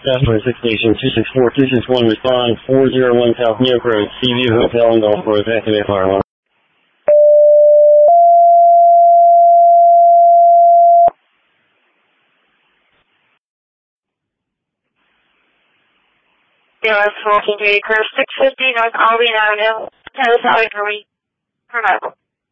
Southwest Station 264-261, respond 401 South New York Road, Seaview Hotel and Golf Course, activate fire alarm. Dallas 1430, curve 650 North Albion Avenue, Dallas Highway 3, Remote.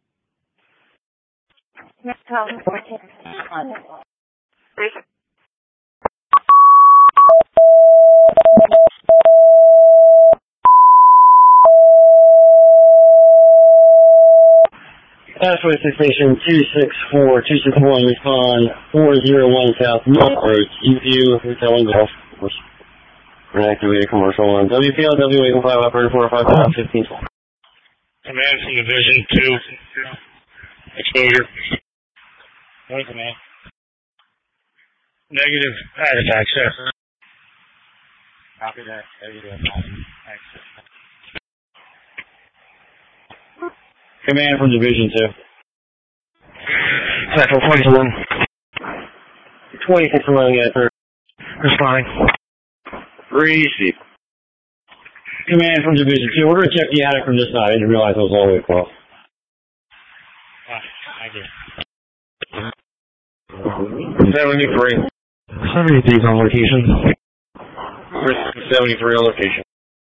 Southwest Station 264-261, respond 401 South New York Road, Seaview Hotel and Golf Course. Activated commercial on WPLW 815 operator 455 1512. Command from Division 2. Exposure. Right, command. Negative packet access. Copy that. Negative access. Command from Division 2. Central 21. 26 running at her. Responding. Receive. Command from Division 2. We're going to check the attic from this side. I didn't realize it was all the way across. Thank you. 73. 73 is on location. 73 on location.